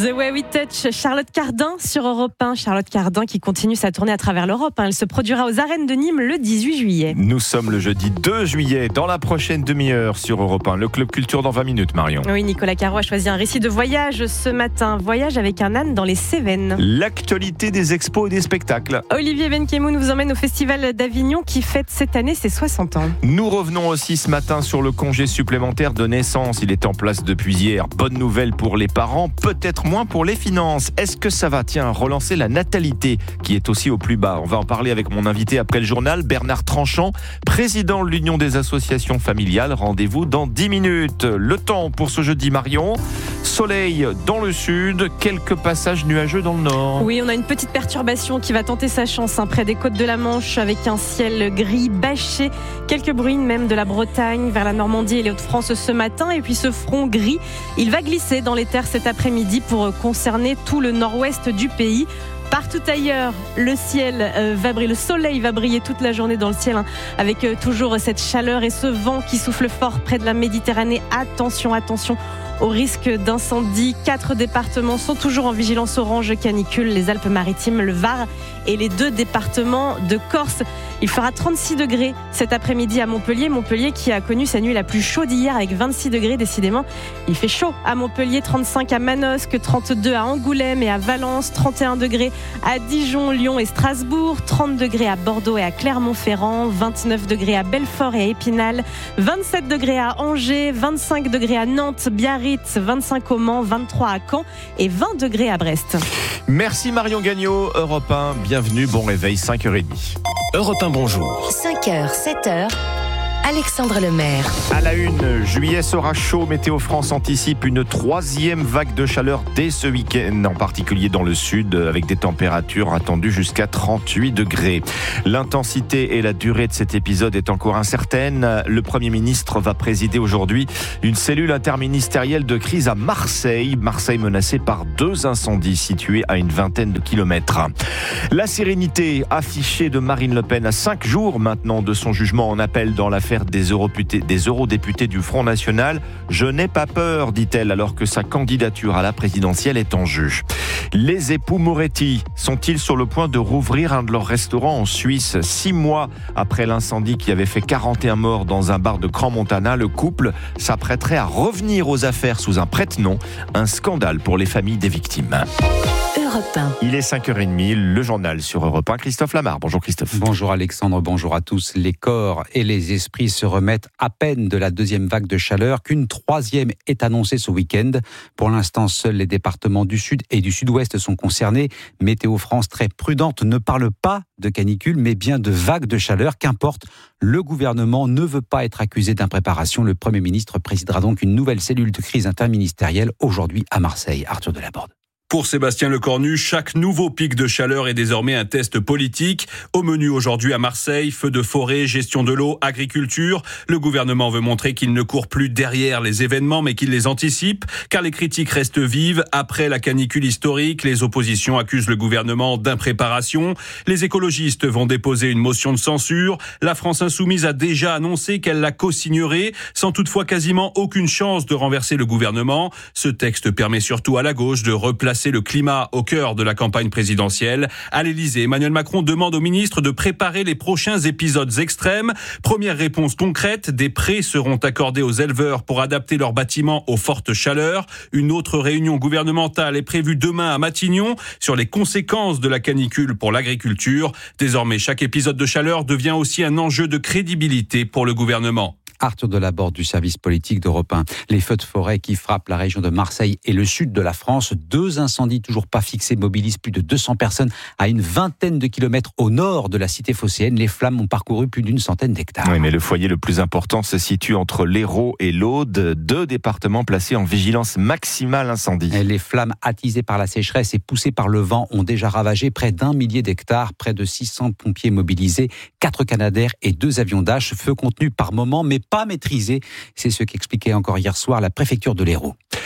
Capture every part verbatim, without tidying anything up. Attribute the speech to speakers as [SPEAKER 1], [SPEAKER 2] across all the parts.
[SPEAKER 1] The Way We Touch, Charlotte Cardin sur Europe un. Charlotte Cardin qui continue sa tournée à travers l'Europe. Elle se produira aux arènes de Nîmes le dix-huit juillet.
[SPEAKER 2] Nous sommes le jeudi deux juillet, dans la prochaine demi-heure sur Europe un. Le Club Culture dans vingt minutes, Marion.
[SPEAKER 1] Oui, Nicolas Caro a choisi un récit de voyage ce matin. Voyage avec un âne dans les Cévennes.
[SPEAKER 2] L'actualité des expos et des spectacles.
[SPEAKER 1] Olivier Benkemoun nous emmène au Festival d'Avignon qui fête cette année ses soixante ans.
[SPEAKER 2] Nous revenons aussi ce matin sur le congé supplémentaire de naissance. Il est en place depuis hier. Bonne nouvelle pour les parents, peut-être moins pour les finances. Est-ce que ça va, tiens, relancer la natalité qui est aussi au plus bas? On va en parler avec mon invité après le journal, Bernard Tranchant, président de l'Union des associations familiales. Rendez-vous dans dix minutes. Le temps pour ce jeudi, Marion. Soleil dans le sud, quelques passages nuageux dans le nord.
[SPEAKER 1] Oui, on a une petite perturbation qui va tenter sa chance hein, près des côtes de la Manche avec un ciel gris bâché. Quelques bruines même de la Bretagne vers la Normandie et les Hauts-de-France ce matin. Et puis ce front gris, il va glisser dans les terres cet après-midi pour concerner tout le nord-ouest du pays. Partout ailleurs, le ciel euh, va briller, le soleil va briller toute la journée dans le ciel, hein, avec euh, toujours cette chaleur et ce vent qui souffle fort près de la Méditerranée. Attention, attention au risque d'incendie. Quatre départements sont toujours en vigilance orange canicule, les Alpes-Maritimes, le Var et les deux départements de Corse. Il fera trente-six degrés cet après-midi à Montpellier. Montpellier qui a connu sa nuit la plus chaude hier avec vingt-six degrés décidément. Il fait chaud à Montpellier, trente-cinq à Manosque, trente-deux à Angoulême et à Valence, trente et un degrés à Dijon, Lyon et Strasbourg, trente degrés à Bordeaux et à Clermont-Ferrand, vingt-neuf degrés à Belfort et à Épinal, vingt-sept degrés à Angers, vingt-cinq degrés à Nantes, Biarritz, vingt-cinq au Mans, vingt-trois à Caen et vingt degrés à Brest.
[SPEAKER 2] Merci Marion Gagnon, Europe un, bienvenue, bon réveil, cinq heures trente.
[SPEAKER 3] Europe un, bonjour.
[SPEAKER 4] cinq heures, sept heures. Alexandre Lemaire.
[SPEAKER 2] À la une, juillet sera chaud. Météo France anticipe une troisième vague de chaleur dès ce week-end, en particulier dans le sud, avec des températures attendues jusqu'à trente-huit degrés. L'intensité et la durée de cet épisode est encore incertaine. Le Premier ministre va présider aujourd'hui une cellule interministérielle de crise à Marseille. Marseille menacée par deux incendies situés à une vingtaine de kilomètres. La sérénité affichée de Marine Le Pen à cinq jours maintenant de son jugement en appel dans l'affaire des eurodéputés, des eurodéputés du Front National. Je n'ai pas peur, dit-elle, alors que sa candidature à la présidentielle est en jeu. Les époux Moretti sont-ils sur le point de rouvrir un de leurs restaurants en Suisse? Six mois après l'incendie qui avait fait quarante et un morts dans un bar de Crans-Montana, le couple s'apprêterait à revenir aux affaires sous un prête-nom. Un scandale pour les familles des victimes.
[SPEAKER 4] Europe un.
[SPEAKER 2] Il est cinq heures trente, le journal sur Europe un. Christophe Lamar. Bonjour Christophe.
[SPEAKER 5] Bonjour Alexandre, bonjour à tous. Les corps et les esprits se remettent à peine de la deuxième vague de chaleur, qu'une troisième est annoncée ce week-end. Pour l'instant, seuls les départements du sud et du sud-ouest sont concernés. Météo France, très prudente, ne parle pas de canicule, mais bien de vague de chaleur. Qu'importe, le gouvernement ne veut pas être accusé d'impréparation. Le Premier ministre présidera donc une nouvelle cellule de crise interministérielle aujourd'hui à Marseille. Arthur Delaborde.
[SPEAKER 6] Pour Sébastien Lecornu, chaque nouveau pic de chaleur est désormais un test politique. Au menu aujourd'hui à Marseille, feux de forêt, gestion de l'eau, agriculture. Le gouvernement veut montrer qu'il ne court plus derrière les événements, mais qu'il les anticipe, car les critiques restent vives. Après la canicule historique, les oppositions accusent le gouvernement d'impréparation. Les écologistes vont déposer une motion de censure. La France insoumise a déjà annoncé qu'elle la co-signerait, sans toutefois quasiment aucune chance de renverser le gouvernement. Ce texte permet surtout à la gauche de replacer le climat au cœur de la campagne présidentielle. À l'Élysée, Emmanuel Macron demande au ministre de préparer les prochains épisodes extrêmes. Première réponse concrète, des prêts seront accordés aux éleveurs pour adapter leurs bâtiments aux fortes chaleurs. Une autre réunion gouvernementale est prévue demain à Matignon sur les conséquences de la canicule pour l'agriculture. Désormais, chaque épisode de chaleur devient aussi un enjeu de crédibilité pour le gouvernement.
[SPEAKER 5] Arthur Delaborde du service politique d'Europe un. Les feux de forêt qui frappent la région de Marseille et le sud de la France. Deux incendies toujours pas fixés mobilisent plus de deux cents personnes à une vingtaine de kilomètres au nord de la cité phocéenne. Les flammes ont parcouru plus d'une centaine d'hectares.
[SPEAKER 2] Oui, mais le foyer le plus important se situe entre l'Hérault et l'Aude, deux départements placés en vigilance maximale incendie.
[SPEAKER 5] Et les flammes attisées par la sécheresse et poussées par le vent ont déjà ravagé près d'un millier d'hectares, près de six cents pompiers mobilisés, quatre Canadair et deux avions Dash. Feu contenu par moment, mais pas maîtrisé. C'est ce qu'expliquait encore hier soir la préfecture de l'Hérault.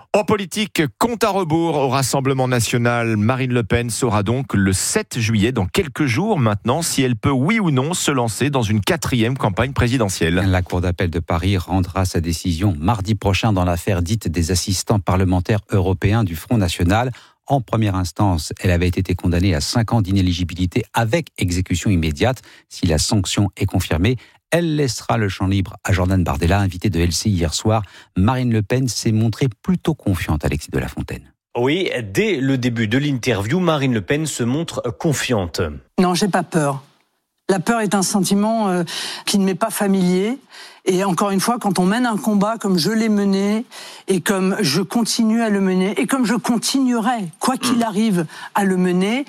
[SPEAKER 2] En politique, compte à rebours au Rassemblement national. Marine Le Pen saura donc le sept juillet, dans quelques jours maintenant, si elle peut, oui ou non, se lancer dans une quatrième campagne présidentielle.
[SPEAKER 5] La Cour d'appel de Paris rendra sa décision mardi prochain dans l'affaire dite des assistants parlementaires européens du Front National. En première instance, elle avait été condamnée à cinq ans d'inéligibilité avec exécution immédiate. Si la sanction est confirmée, elle laissera le champ libre à Jordan Bardella, invité de L C I hier soir. Marine Le Pen s'est montrée plutôt confiante, Alexis de La Fontaine.
[SPEAKER 3] Oui, dès le début de l'interview, Marine Le Pen se montre confiante.
[SPEAKER 7] Non, j'ai pas peur. La peur est un sentiment euh, qui ne m'est pas familier. Et encore une fois, quand on mène un combat comme je l'ai mené, et comme je continue à le mener, et comme je continuerai, quoi qu'il arrive, à le mener,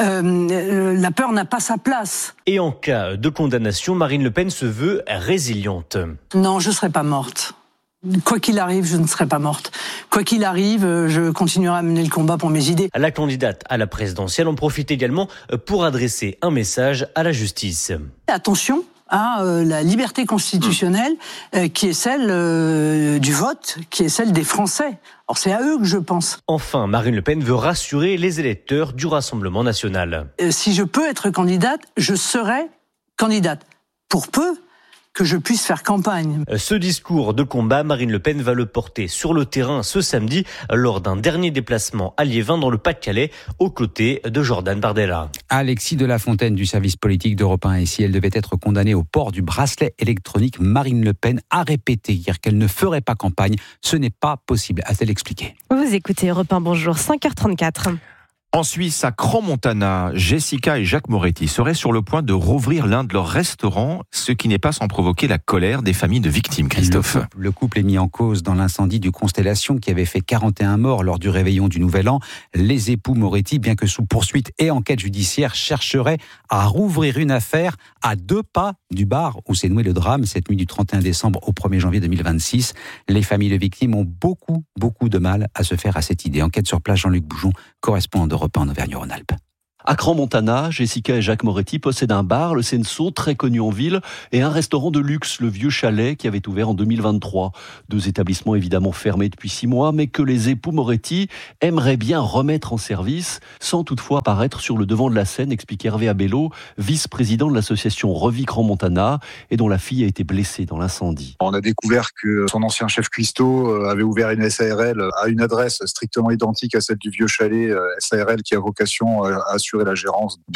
[SPEAKER 7] euh, la peur n'a pas sa place.
[SPEAKER 3] Et en cas de condamnation, Marine Le Pen se veut résiliente.
[SPEAKER 7] Non, je ne serai pas morte. Quoi qu'il arrive, je ne serai pas morte. Quoi qu'il arrive, je continuerai à mener le combat pour mes idées.
[SPEAKER 3] La candidate à la présidentielle en profite également pour adresser un message à la justice.
[SPEAKER 7] Attention à euh, la liberté constitutionnelle euh, qui est celle euh, du vote, qui est celle des Français. Alors c'est à eux que je pense.
[SPEAKER 3] Enfin, Marine Le Pen veut rassurer les électeurs du Rassemblement national.
[SPEAKER 7] Euh, si je peux être candidate, je serai candidate. Pour peu que je puisse faire campagne.
[SPEAKER 3] Ce discours de combat, Marine Le Pen va le porter sur le terrain ce samedi lors d'un dernier déplacement à Liévin dans le Pas-de-Calais aux côtés de Jordan Bardella.
[SPEAKER 5] Alexis de La Fontaine du service politique d'Europe un. Et si elle devait être condamnée au port du bracelet électronique, Marine Le Pen a répété hier qu'elle ne ferait pas campagne. Ce n'est pas possible, a-t-elle expliqué.
[SPEAKER 1] Vous écoutez Europe un, bonjour, cinq heures trente-quatre.
[SPEAKER 2] En Suisse, à Crans-Montana, Jessica et Jacques Moretti seraient sur le point de rouvrir l'un de leurs restaurants, ce qui n'est pas sans provoquer la colère des familles de victimes, Christophe.
[SPEAKER 5] Le couple, le couple est mis en cause dans l'incendie du Constellation qui avait fait quarante et un morts lors du réveillon du Nouvel An. Les époux Moretti, bien que sous poursuite et enquête judiciaire, chercheraient à rouvrir une affaire à deux pas du bar où s'est noué le drame cette nuit du trente et un décembre au premier janvier deux mille vingt-six. Les familles de victimes ont beaucoup, beaucoup de mal à se faire à cette idée. Enquête sur place, Jean-Luc Boujon, correspondant d'Europe un en Auvergne-Rhône-Alpes.
[SPEAKER 8] À Crans-Montana, Jessica et Jacques Moretti possèdent un bar, le Senso, très connu en ville, et un restaurant de luxe, le Vieux Chalet, qui avait ouvert en deux mille vingt-trois. Deux établissements évidemment fermés depuis six mois, mais que les époux Moretti aimeraient bien remettre en service, sans toutefois apparaître sur le devant de la scène, explique Hervé Abello, vice-président de l'association Revie Crans-Montana, et dont la fille a été blessée dans l'incendie.
[SPEAKER 9] On a découvert que son ancien chef cuistot avait ouvert une S A R L à une adresse strictement identique à celle du Vieux Chalet, S A R L qui a vocation à assurer la gérance